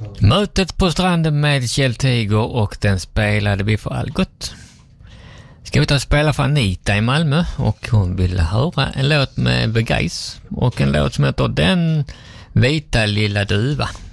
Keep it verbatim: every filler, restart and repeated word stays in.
Mötet på stranden med Kjell Tiger, och den spelade vi för Algot. Ska vi ta och spela för Anita i Malmö, och hon ville höra en låt med Begeis och en låt som heter Den vita lilla duva.